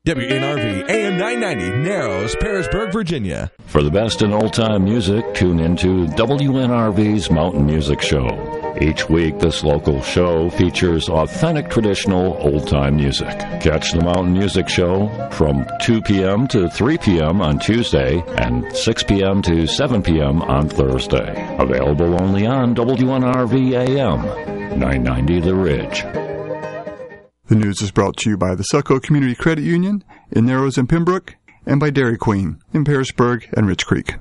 WNRV AM 990, Narrows, Pearisburg, Virginia. For the best in old-time music, tune into WNRV's Mountain Music Show. Each week, this local show features authentic traditional old-time music. Catch the Mountain Music Show from 2 p.m. to 3 p.m. on Tuesday and 6 p.m. to 7 p.m. on Thursday. Available only on WNRV AM 990 The Ridge. The news is brought to you by the Selco Community Credit Union in Narrows and Pembroke, and by Dairy Queen in Pearisburg and Rich Creek.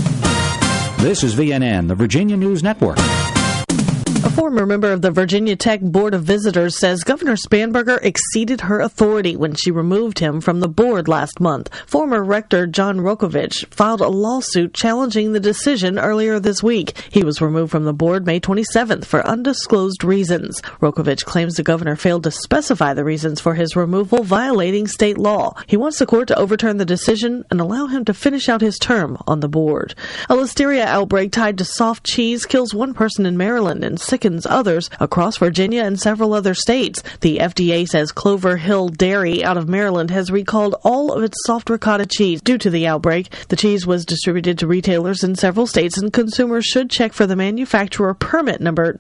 This is VNN, the Virginia News Network. A former member of the Virginia Tech Board of Visitors says Governor Spanberger exceeded her authority when she removed him from the board last month. Former Rector John Rokovich filed a lawsuit challenging the decision earlier this week. He was removed from the board May 27th for undisclosed reasons. Rokovich claims the governor failed to specify the reasons for his removal, violating state law. He wants the court to overturn the decision and allow him to finish out his term on the board. A listeria outbreak tied to soft cheese kills one person in Maryland and sickens others across Virginia and several other states. The FDA says Clover Hill Dairy out of Maryland has recalled all of its soft ricotta cheese due to the outbreak. The cheese was distributed to retailers in several states, and consumers should check for the manufacturer permit number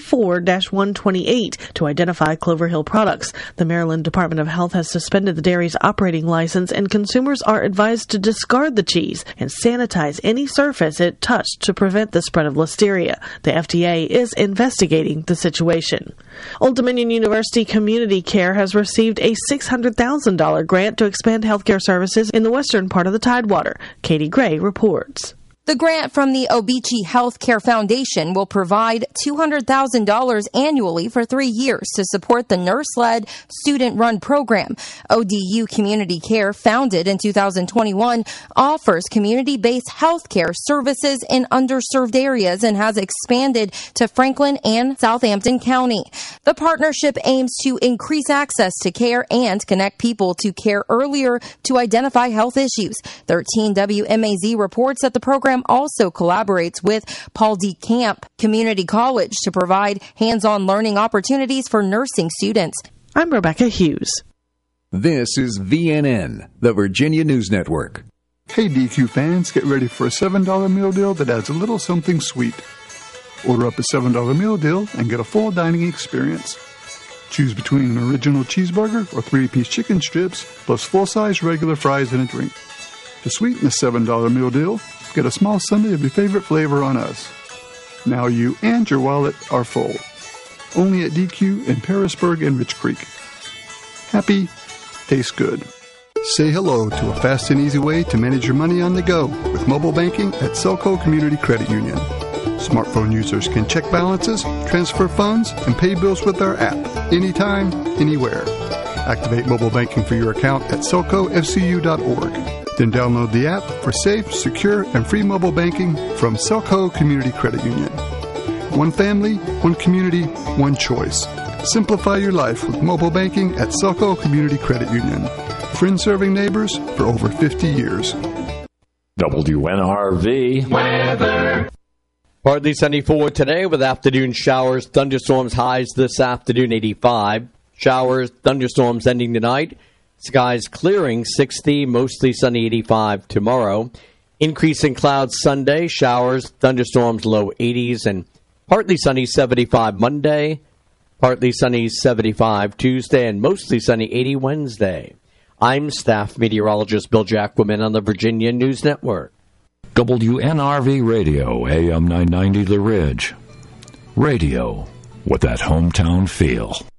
24-128 to identify Clover Hill products. The Maryland Department of Health has suspended the dairy's operating license, and consumers are advised to discard the cheese and sanitize any surface it touched to prevent the spread of listeria. The FDA is investigating the situation. Old Dominion University Community Care has received a $600,000 grant to expand healthcare services in the western part of the Tidewater. Katie Gray reports. The grant from the Obeechee Healthcare Foundation will provide $200,000 annually for 3 years to support the nurse-led, student-run program. ODU Community Care, founded in 2021, offers community-based healthcare services in underserved areas and has expanded to Franklin and Southampton County. The partnership aims to increase access to care and connect people to care earlier to identify health issues. 13 WMAZ reports that the program also collaborates with Paul D. Camp Community College to provide hands-on learning opportunities for nursing students. I'm Rebecca Hughes. This is VNN, the Virginia News Network. Hey DQ fans, get ready for a $7 meal deal that adds a little something sweet. Order up a $7 meal deal and get a full dining experience. Choose between an original cheeseburger or 3-piece chicken strips, plus full-size regular fries and a drink. To sweeten the $7 meal deal, get a small sundae of your favorite flavor on us. Now you and your wallet are full. Only at DQ in Pearisburg and Rich Creek. Happy, tastes good. Say hello to a fast and easy way to manage your money on the go with mobile banking at Selco Community Credit Union. Smartphone users can check balances, transfer funds, and pay bills with our app anytime, anywhere. Activate mobile banking for your account at selcofcu.org. Then download the app for safe, secure, and free mobile banking from Selco Community Credit Union. One family, one community, one choice. Simplify your life with mobile banking at Selco Community Credit Union. Friends serving neighbors for over 50 years. WNRV weather. Partly sunny for today with afternoon showers, thunderstorms, highs this afternoon 85. Showers, thunderstorms ending tonight. Skies clearing 60, mostly sunny 85 tomorrow. Increasing clouds Sunday, showers, thunderstorms low 80s, and partly sunny 75 Monday, partly sunny 75 Tuesday, and mostly sunny 80 Wednesday. I'm staff meteorologist Bill Jacquemin on the Virginia News Network. WNRV Radio, AM 990 The Ridge. Radio with that hometown feel.